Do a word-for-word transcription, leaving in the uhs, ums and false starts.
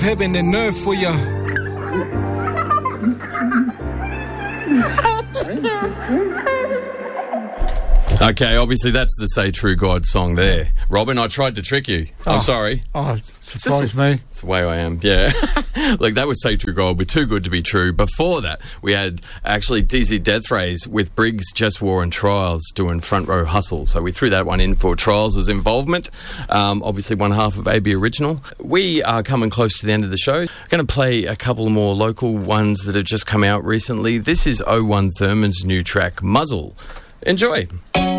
heaven and earth for ya. Okay, obviously that's the Say True God song there. Robin, I tried to trick you. I'm Oh. sorry. Oh, surprised me. It's the way I am, yeah. Like, that was Say True God with Too Good to Be True. Before that, we had actually D Z Death Rays with Briggs, Just War and Trials doing Front Row Hustle. So we threw that one in for Trials' involvement. Um, obviously one half of A B Original. We are coming close to the end of the show. Going to play a couple more local ones that have just come out recently. This is oh one Thurman's new track, Muzzle. Enjoy.